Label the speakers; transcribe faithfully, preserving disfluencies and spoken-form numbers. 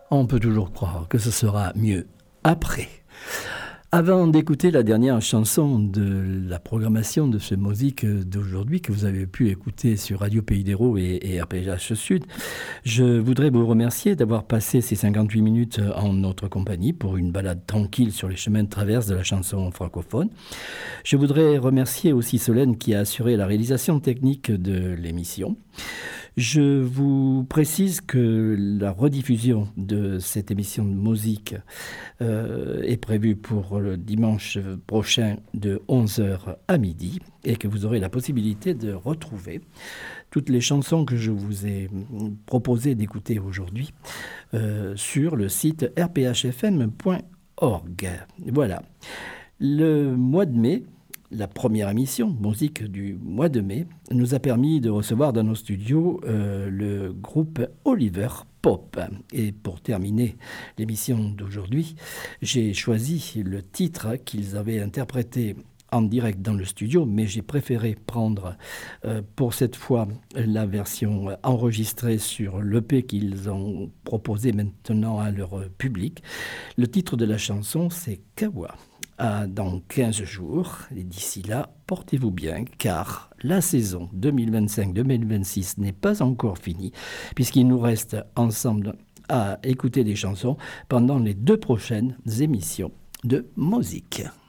Speaker 1: On peut toujours croire que ce sera mieux après. Avant d'écouter la dernière chanson de la programmation de ce musique d'aujourd'hui que vous avez pu écouter sur Radio Pays d'Hérault et, et R P H Sud, je voudrais vous remercier d'avoir passé ces cinquante-huit minutes en notre compagnie pour une balade tranquille sur les chemins de traverse de la chanson francophone. Je voudrais remercier aussi Solène qui a assuré la réalisation technique de l'émission. Je vous précise que la rediffusion de cette émission de musique euh, est prévue pour le dimanche prochain de onze heures à midi et que vous aurez la possibilité de retrouver toutes les chansons que je vous ai proposé d'écouter aujourd'hui euh, sur le site r p h f m point org. Voilà. Le mois de mai, la première émission, musique du mois de mai, nous a permis de recevoir dans nos studios euh, le groupe Oliver Pop. Et pour terminer l'émission d'aujourd'hui, j'ai choisi le titre qu'ils avaient interprété en direct dans le studio, mais j'ai préféré prendre euh, pour cette fois la version enregistrée sur l'E P qu'ils ont proposé maintenant à leur public. Le titre de la chanson, c'est Kawa. À dans quinze jours, et d'ici là, portez-vous bien, car la saison deux mille vingt-cinq deux mille vingt-six n'est pas encore finie, puisqu'il nous reste ensemble à écouter des chansons pendant les deux prochaines émissions de musique.